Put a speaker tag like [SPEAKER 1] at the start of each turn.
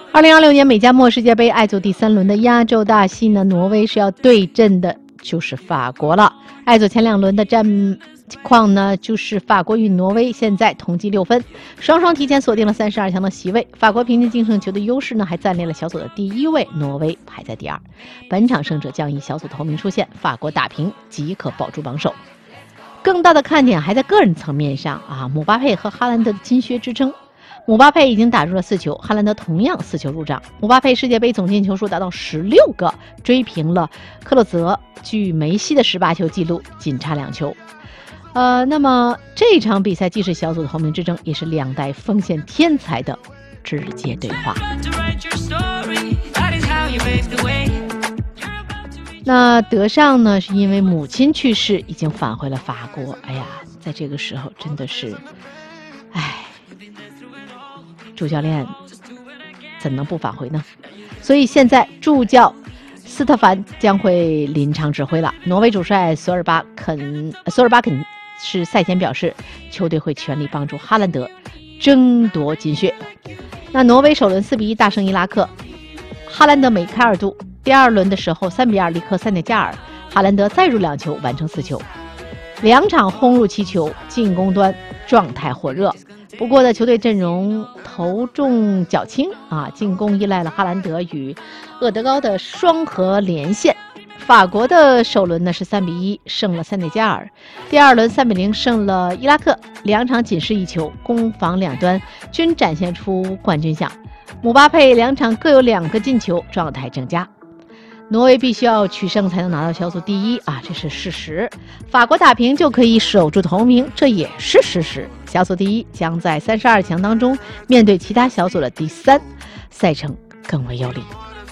[SPEAKER 1] 2026年美加墨世界杯 I 组第3轮的压轴大戏呢，挪威是要对阵的就是法国了。I 组前2轮的战况呢，就是法国与挪威现在同积6分，双双提前锁定了32强的席位。法国凭借净胜球的优势呢，还暂列了小组的第1位，挪威排在第2。本场胜者将以小组头名出现，法国打平即可保住榜首。更大的看点还在个人层面上啊，姆巴佩和哈兰德的金靴之争。姆巴佩已经打入了4球，哈兰德同样4球入账。姆巴佩世界杯总进球数达到16个，追平了克洛泽距梅西的18球纪录，仅差2球。那么这场比赛既是小组头名之争，也是2代锋线天才的直接对话。那德尚呢，是因为母亲去世，已经返回了法国。哎呀，在这个时候真的是，主教练怎能不返回呢？所以现在助教斯特凡将会临场指挥了。挪威主帅索尔巴肯是赛前表示，球队会全力帮助哈兰德争夺金靴。那挪威首轮4比1大胜伊拉克，哈兰德梅开2度。第2轮的时候3比2力克塞内加尔，哈兰德再入2球，完成4球，2场轰入7球，进攻端状态火热。不过呢，球队阵容头重脚轻啊，进攻依赖了哈兰德与厄德高的双核连线。法国的首轮呢是3比1胜了塞内加尔，第2轮3比0胜了伊拉克，2场仅失1球，攻防两端均展现出冠军相。姆巴佩2场各有2个进球，状态正佳。挪威必须要取胜才能拿到小组第1啊，这是事实。法国打平就可以守住头名，这也是事实。小组第1将在32强当中面对其他小组的第3，赛程更为有利。